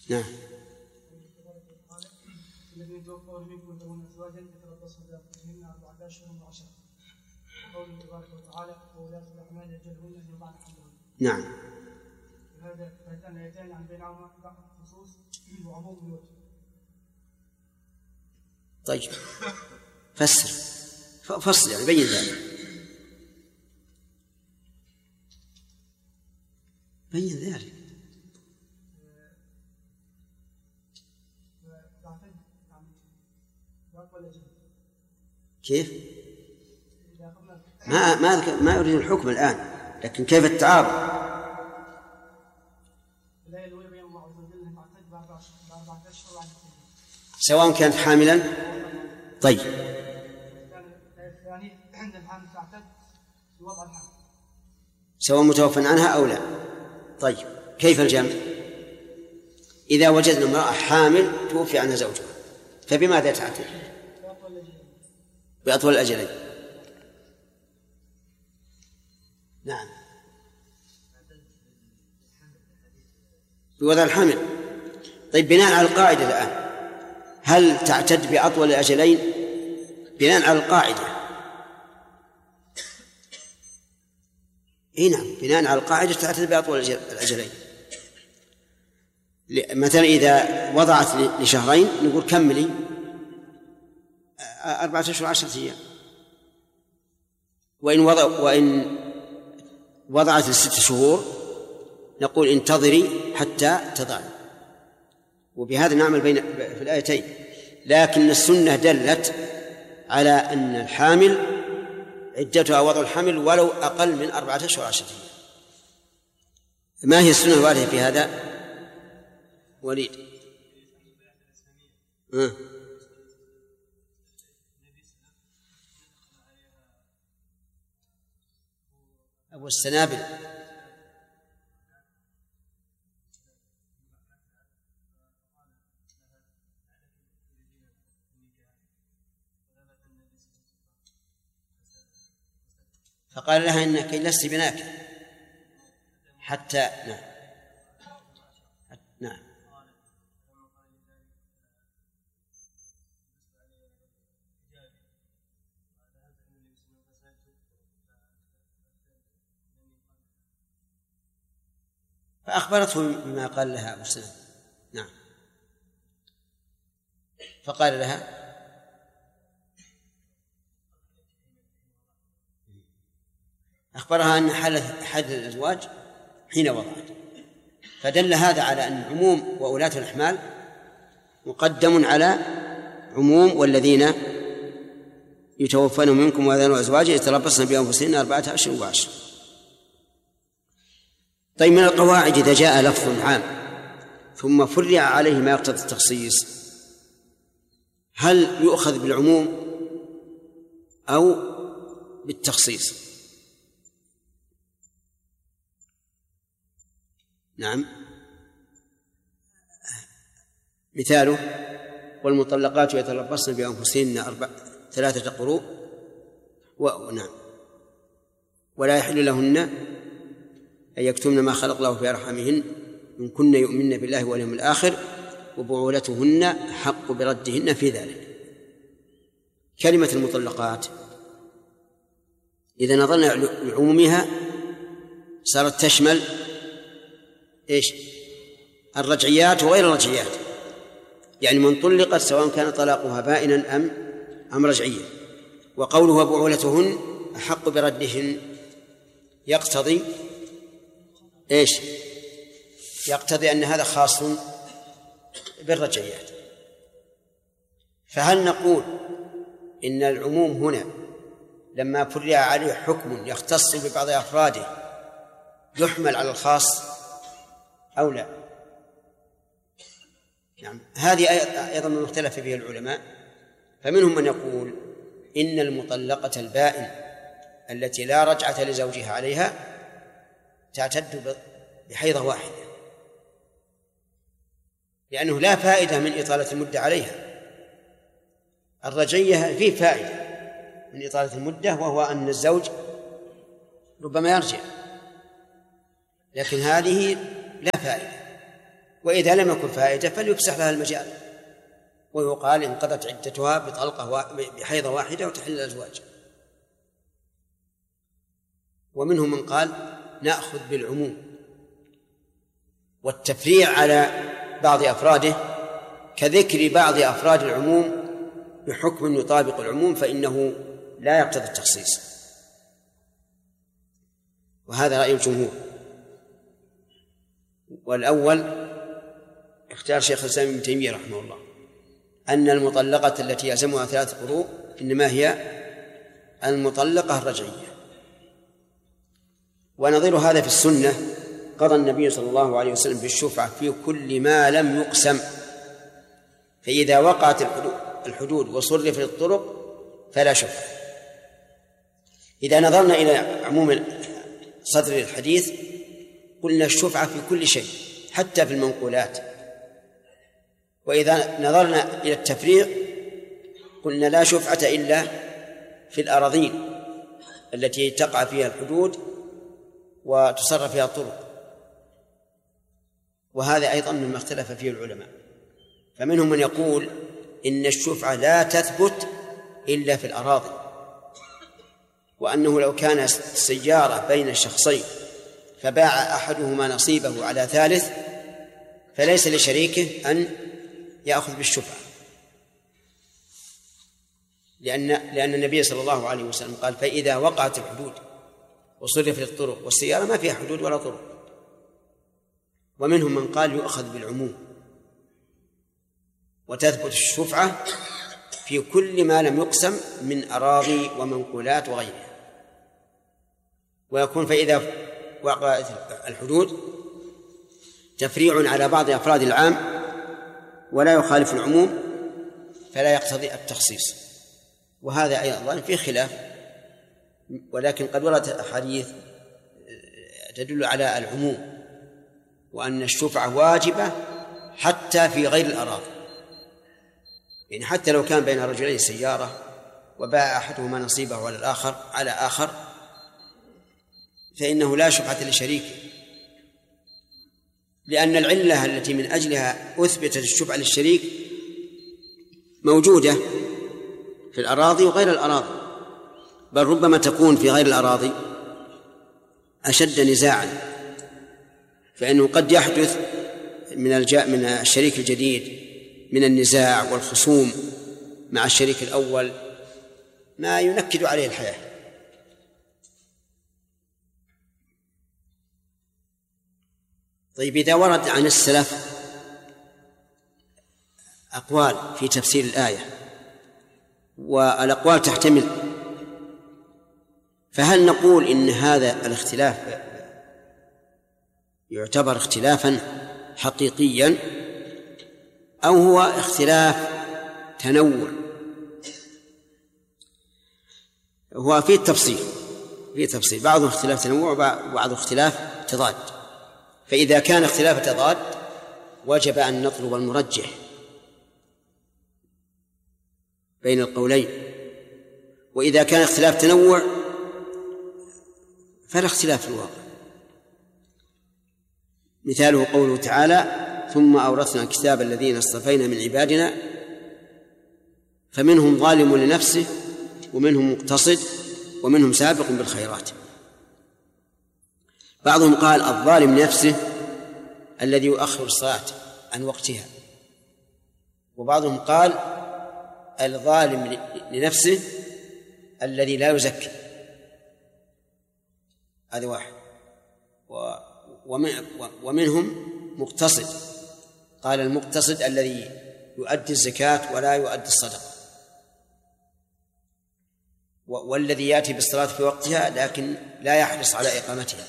نعم. الذين توفوا منكم يذرون أزواجا يتربصن بأنفسهن 4 أشهر و10 قوله تبارك وتعالى وولاة الأحمال أجلهن أن يضعن حملهن. نعم. هذا هاتان الآيتان عن بينهما بعض الخصوص وعموم الوجه. طيب فسر فصل يعني بين ذلك. بين ذلك. كيف؟ ما يريد الحكم الآن، لكن كيف التعارض؟ سواء كانت حاملا. طيب سواء متوفى عنها أو لا. طيب كيف الجمع؟ إذا وجدنا امرأة حامل توفي عنها زوجها فبماذا تعتد؟ بأطول الأجلين. نعم بوضع الحمل. طيب بناء على القاعدة الآن هل تعتد بأطول الأجلين؟ بناء على القاعدة نعم بناء على القاعدة تعتد بأطول الأجلين. مثلا إذا وضعت لشهرين نقول كملي 4 أشهر 10 أيام، وإن وضعت ل6 شهور نقول انتظري حتى تضع. وبهذا نعمل في الآيتين. لكن السنة دلت على أن الحامل عدتها وضع الحمل ولو أقل من 4 أشهر 10 أيام. ما هي السنة الواردة في هذا؟ وليد أبو السنابل فقال لها إنك لست بناك حتى نعم فأخبرته بما قال لها أبو السنابل. نعم فقال لها أخبرها أن حدث الأزواج حين وضعت. فدل هذا على أن عموم وولاة الأحمال مقدم على عموم والذين يتوفون منكم ويذرون أزواجا يتربصن بأنفسهن 4 أشهر و10. طيب من القواعد إذا جاء لفظ عام ثم فرع عليه ما يقتضي التخصيص هل يؤخذ بالعموم أو بالتخصيص؟ نعم مثاله والمطلقات يتربصن بأنفسهن 3 قروء نعم ولا يحل لهن أن يكتمن ما خلق الله في أرحامهن إن كن يؤمن بالله واليوم الآخر وبعولتهن حق بردهن في ذلك. كلمة المطلقات إذا نظرنا لعمومها صارت تشمل إيش؟ الرجعيات وغير الرجعيات، يعني من طلقت سواء كان طلاقها بائنا أم رجعيا. وقوله بعولتهن أحق بردهن يقتضي إيش؟ يقتضي أن هذا خاص بالرجعيات. فهل نقول إن العموم هنا لما فرع عليه حكم يختص ببعض أفراده يحمل على الخاص أو لا؟ نعم هذه أيضا ما اختلف فيه العلماء. فمنهم من يقول إن المطلقة البائن التي لا رجعة لزوجها عليها تعتد بحيضة واحدة، لأنه لا فائدة من إطالة المدة عليها. الرجعية فيه فائدة من إطالة المدة، وهو أن الزوج ربما يرجع، لكن هذه لا فائدة. وإذا لم يكن فائدة فليفسح لها المجال، ويقال انقضت عدتها بحيضة واحدة وتحل الأزواج. ومنهم من قال نأخذ بالعموم، والتفريع على بعض أفراده كذكر بعض أفراد العموم بحكم يطابق العموم فإنه لا يقتضي التخصيص، وهذا رأي الجمهور. والأول اختيار شيخ الإسلام ابن تيمية رحمه الله أن المطلقة التي يلزمها 3 قروء إنما هي المطلقة الرجعية. ونظير هذا في السنة قضى النبي صلى الله عليه وسلم بالشفعة في كل ما لم يقسم، فإذا وقعت الحدود وصرفت الطرق فلا شفعة. إذا نظرنا إلى عموم صدر الحديث قلنا الشفعة في كل شيء حتى في المنقولات. وإذا نظرنا إلى التفريع قلنا لا شفعة إلا في الأراضين التي تقع فيها الحدود وتصرف فيها الطرق، وهذا أيضا مما اختلف فيه العلماء. فمنهم من يقول إن الشفعة لا تثبت إلا في الأراضي، وأنه لو كان سيارة بين شخصين فباع أحدهما نصيبه على ثالث فليس لشريكه أن يأخذ بالشفعة، لأن النبي صلى الله عليه وسلم قال فإذا وقعت الحدود وصرفت الطرق، والسيارة ما فيها حدود ولا طرق. ومنهم من قال يؤخذ بالعموم وتثبت الشفعة في كل ما لم يقسم من أراضي ومنقولات وغيرها، ويكون فإذا وقعت الحدود تفريع على بعض أفراد العام ولا يخالف العموم فلا يقتضي التخصيص. وهذا أيضا في خلاف، ولكن قد وردت أحاديث تدل على العموم وأن الشفعة واجبة حتى في غير الأراضي، يعني حتى لو كان بين رجلين سيارة وباع أحدهما نصيبه على آخر فإنه لا شفعة لشريكه، لأن العلة التي من أجلها أثبتت الشفعة للشريك موجودة في الأراضي وغير الأراضي، بل ربما تكون في غير الأراضي أشد نزاعا، فإنه قد يحدث من الشريك الجديد من النزاع والخصوم مع الشريك الأول ما ينكد عليه الحياة. طيب، إذا ورد عن السلف أقوال في تفسير الآية والأقوال تحتمل، فهل نقول إن هذا الاختلاف يعتبر اختلافا حقيقيا أو هو اختلاف تنوع؟ هو في تفصيل، بعض اختلاف تنوع وبعض اختلاف تضاد. فإذا كان اختلاف تضاد وجب أن نطلب المرجح بين القولين، وإذا كان اختلاف تنوع فلا اختلاف في الواقع. مثاله قوله تعالى ثم أورثنا الكتاب الذين اصطفينا من عبادنا فمنهم ظالم لنفسه ومنهم مقتصد ومنهم سابق بالخيرات. بعضهم قال الظالم نفسه الذي يؤخر الصلاة عن وقتها، وبعضهم قال الظالم لنفسه الذي لا يزكي. هذا واحد. ومنهم مقتصد، قال المقتصد الذي يؤدي الزكاة ولا يؤدي الصدقة، والذي يأتي بالصلاة في وقتها لكن لا يحرص على إقامتها.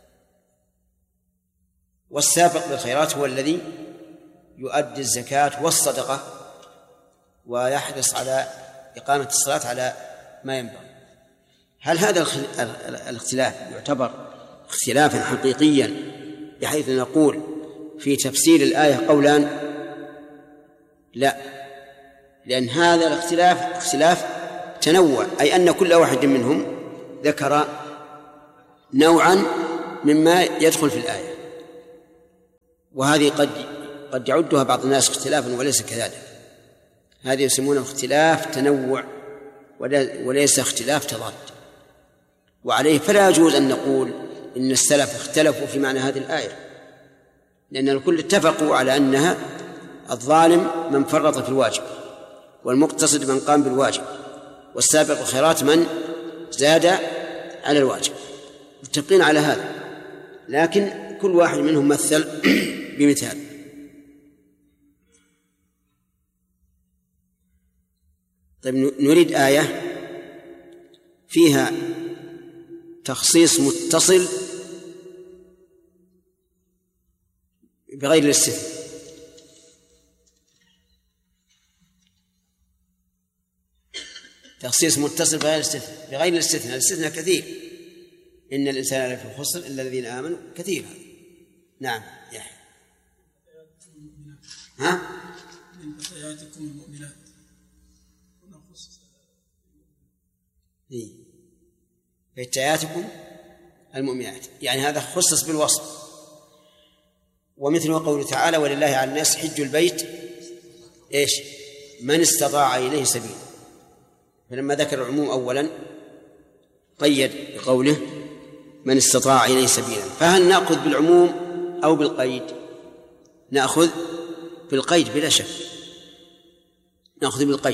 والسابق بالخيرات هو الذي يؤدي الزكاة والصدقة ويحرص على إقامة الصلاة على ما ينبغي. هل هذا الاختلاف يعتبر اختلافا حقيقيا بحيث نقول في تفسير الآية قولان؟ لا، لأن هذا الاختلاف اختلاف تنوع، أي أن كل واحد منهم ذكر نوعا مما يدخل في الآية، وهذه قد قد يعدها بعض الناس اختلافا وليس كذلك. هذه يسمونه اختلاف تنوع وليس اختلاف تضاد. وعليه فلا يجوز أن نقول إن السلف اختلفوا في معنى هذه الآية، لأن الكل اتفقوا على أنها الظالم من فرط في الواجب، والمقتصد من قام بالواجب، والسابق الخيرات من زاد على الواجب، متفقين على هذا. لكن كل واحد منهم مثل بمثال. طيب نريد آية فيها تخصيص متصل بغير الاستثناء. تخصيص متصل بغير الاستثناء. بغير الاستثناء، الاستثناء كثير، إن الإنسان لفي خسر إلا الذين آمنوا، كثير. نعم يحيى. ها؟ من فتياتكم المؤمنات. فتياتكم المؤمنات، يعني هذا خصص بالوصف. ومثله قوله تعالى: ولله على الناس حج البيت إيش؟ من استطاع إليه سبيلا. فلما ذكر العموم أولا قيد بقوله من استطاع إليه سبيلا. فهل نأخذ بالعموم أو بالقيد؟ نأخذ بالقيد بلا شك، نأخذ بالقيد،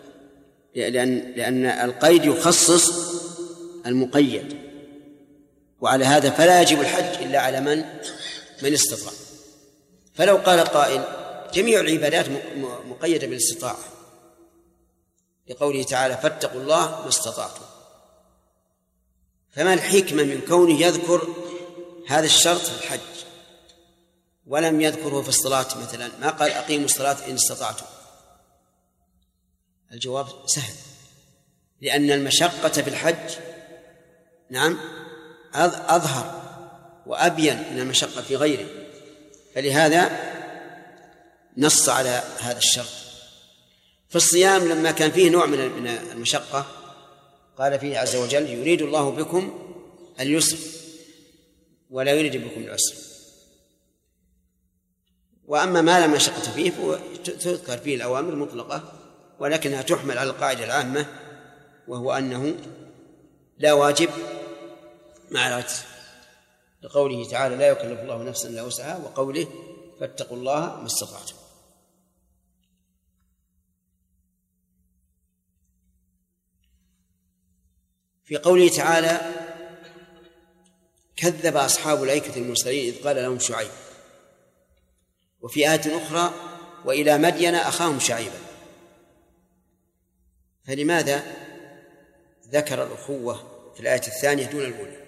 لأن القيد يخصص المقيد، وعلى هذا فلا يجب الحج إلا على من استطاع. فلو قال قائل جميع العبادات مقيدة بالاستطاعة، لقوله تعالى: فاتقوا الله ما استطعتم، فما الحكمة من كونه يذكر هذا الشرط في الحج ولم يذكره في الصلاة مثلا؟ ما قال أقيموا الصلاة إن استطعتم. الجواب سهل، لأن المشقة في الحج نعم أظهر وأبين من المشقة في غيره، فلهذا نص على هذا الشرط. في الصيام لما كان فيه نوع من المشقة قال فيه عز وجل: يريد الله بكم اليسر ولا يريد بكم العسر. وأما ما لا مشقة فيه تذكر فيه الأوامر المطلقة، ولكنها تحمل على القاعدة العامة، وهو أنه لا واجب مع العجز، لقوله تعالى: لا يكلف الله نفسا إلا وسعها، وقوله: فاتقوا الله ما استطعتم. في قوله تعالى: كذب أصحاب الأيكة المرسلين إذ قال لهم شعيب. وفي آية أخرى: وإلى مدين أخاهم شعيبا. فلماذا ذكر الأخوة في الآية الثانية دون الأولى؟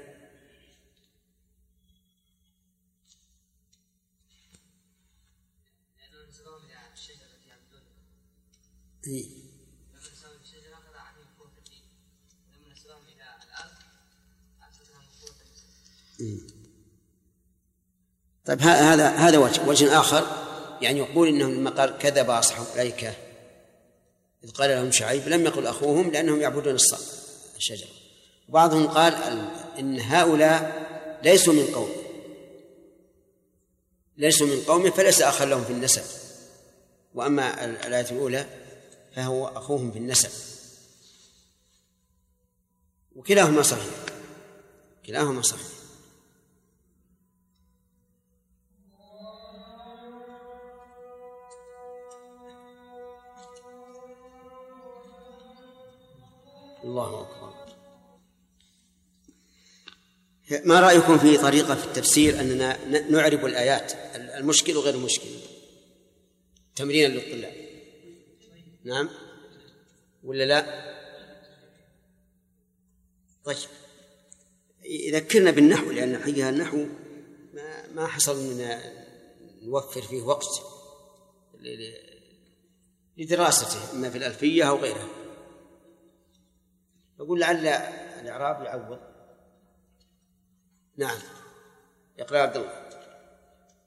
طيب هذا وجه آخر، يعني يقول إنهم لما قال كذب أصحاب الأيكة إذ قال لهم شعيب لم يقل أخوهم لأنهم يعبدون الشجرة. وبعضهم قال إن هؤلاء ليسوا من قومه فليس أخا لهم في النسب، وأما الآية الأولى فهو أخوهم في النسب. وكلاهما صحيح، كلاهما صحيح. الله أكبر. ما رأيكم في طريقة في التفسير أننا نعرب الآيات المشكل وغير المشكل تمرينا للطلاب؟ نعم ولا لا؟ طيب يذكرنا بالنحو، لأن حقيقة النحو ما حصل أننا نوفر فيه وقت لدراسته إما في الألفية أو غيرها. أقول لعل الإعراب يعوض. نعم، اقرأ عبد الله.